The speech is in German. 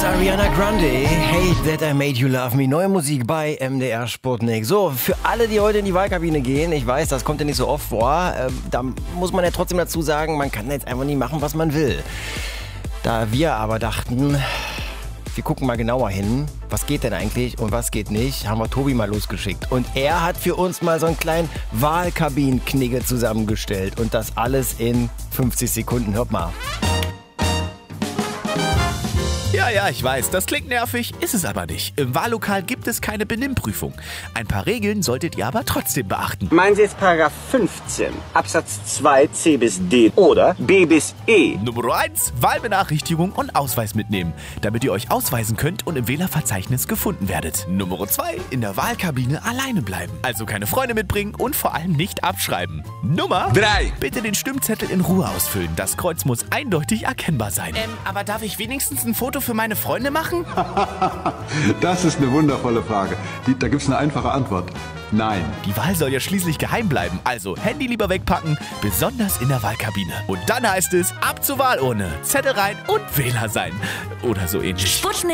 Ariana Grande, Hate That I Made You Love Me. Neue Musik bei MDR Sputnik. So, für alle, die heute in die Wahlkabine gehen, ich weiß, das kommt ja nicht so oft vor, da muss man ja trotzdem dazu sagen, man kann jetzt einfach nicht machen, was man will. Da wir aber dachten, wir gucken mal genauer hin, was geht denn eigentlich und was geht nicht, haben wir Tobi mal losgeschickt. Und er hat für uns mal so einen kleinen Wahlkabinenknigge zusammengestellt. Und das alles in 50 Sekunden. Hört mal. Ja, ich weiß, das klingt nervig, ist es aber nicht. Im Wahllokal gibt es keine Benimmprüfung. Ein paar Regeln solltet ihr aber trotzdem beachten. Meinen Sie jetzt Paragraph 15, Absatz 2 C bis D oder B bis E? Nummer 1, Wahlbenachrichtigung und Ausweis mitnehmen, damit ihr euch ausweisen könnt und im Wählerverzeichnis gefunden werdet. Nummer 2, in der Wahlkabine alleine bleiben. Also keine Freunde mitbringen und vor allem nicht abschreiben. Nummer 3, bitte den Stimmzettel in Ruhe ausfüllen. Das Kreuz muss eindeutig erkennbar sein. Aber darf ich wenigstens ein Foto für meine Freunde machen? Das ist eine wundervolle Frage. Da gibt's eine einfache Antwort. Nein. Die Wahl soll ja schließlich geheim bleiben, also Handy lieber wegpacken, besonders in der Wahlkabine. Und dann heißt es, ab zur Wahlurne, Zettel rein und Wähler sein. Oder so ähnlich. Sputnik.